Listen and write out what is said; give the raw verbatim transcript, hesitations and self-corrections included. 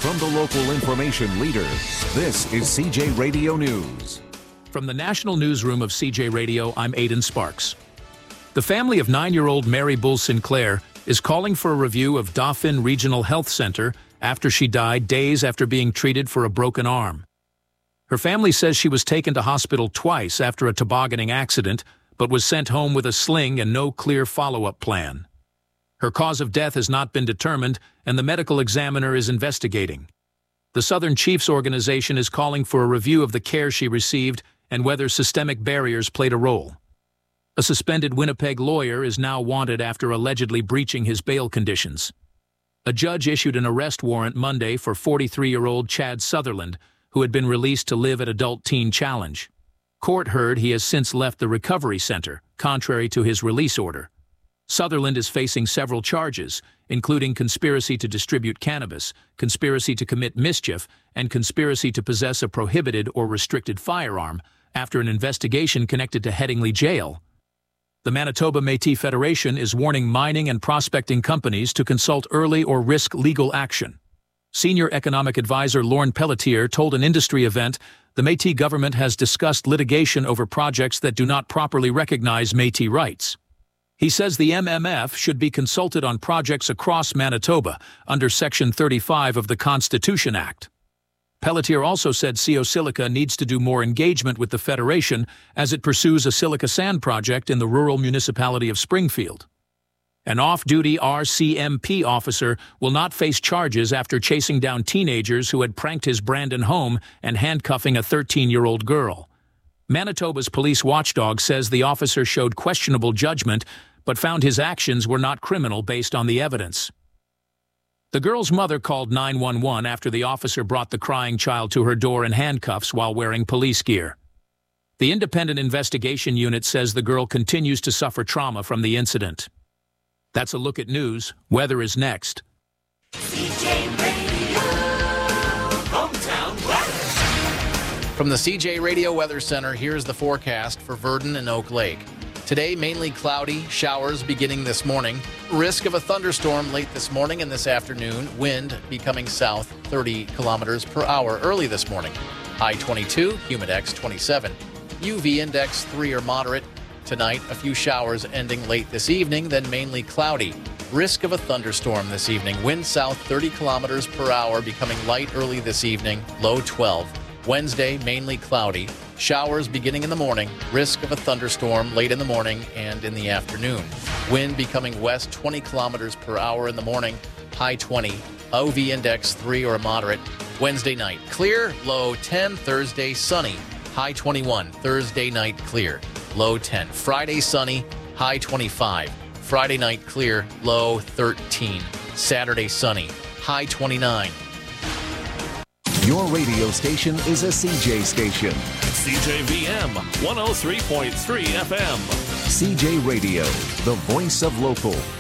From the local information leader, this is C J Radio News. From the National Newsroom of C J Radio, I'm Aidan Sparks. The family of nine-year-old Mary Bull Sinclair is calling for a review of Dauphin Regional Health Center after she died days after being treated for a broken arm. Her family says she was taken to hospital twice after a tobogganing accident, but was sent home with a sling and no clear follow-up plan. Her cause of death has not been determined, and the medical examiner is investigating. The Southern Chiefs organization is calling for a review of the care she received and whether systemic barriers played a role. A suspended Winnipeg lawyer is now wanted after allegedly breaching his bail conditions. A judge issued an arrest warrant Monday for forty-three-year-old Chad Sutherland, who had been released to live at Adult Teen Challenge. Court heard he has since left the recovery center, contrary to his release order. Sutherland is facing several charges, including conspiracy to distribute cannabis, conspiracy to commit mischief, and conspiracy to possess a prohibited or restricted firearm, after an investigation connected to Headingley Jail. The Manitoba Métis Federation is warning mining and prospecting companies to consult early or risk legal action. Senior economic advisor Lorne Pelletier told an industry event the Métis government has discussed litigation over projects that do not properly recognize Métis rights. He says the M M F should be consulted on projects across Manitoba under Section thirty-five of the Constitution Act. Pelletier also said C O Silica needs to do more engagement with the Federation as it pursues a silica sand project in the rural municipality of Springfield. An off-duty R C M P officer will not face charges after chasing down teenagers who had pranked his Brandon home and handcuffing a thirteen-year-old girl. Manitoba's police watchdog says the officer showed questionable judgment, but found his actions were not criminal based on the evidence. The girl's mother called nine one one after the officer brought the crying child to her door in handcuffs while wearing police gear. The independent investigation unit says the girl continues to suffer trauma from the incident. That's a look at news. Weather is next. C J Radio, hometown weather. From the C J Radio Weather Center, here's the forecast for Virden and Oak Lake. Today, mainly cloudy, showers beginning this morning. Risk of a thunderstorm late this morning and this afternoon. Wind becoming south thirty kilometers per hour early this morning. High twenty-two, humidex twenty-seven. U V index three or moderate. Tonight, a few showers ending late this evening, then mainly cloudy. Risk of a thunderstorm this evening. Wind south thirty kilometers per hour, becoming light early this evening, low twelve. Wednesday, mainly cloudy. Showers beginning in the morning. Risk of a thunderstorm late in the morning and in the afternoon. Wind becoming west twenty kilometers per hour in the morning, high twenty. O V index three or moderate. Wednesday night, clear, low ten. Thursday, sunny, high twenty-one. Thursday night, clear, low ten. Friday, sunny, high twenty-five. Friday night, clear, low thirteen. Saturday, sunny, high twenty-nine. Your radio station is a C J station. C J V M one oh three point three F M. C J Radio, the voice of local.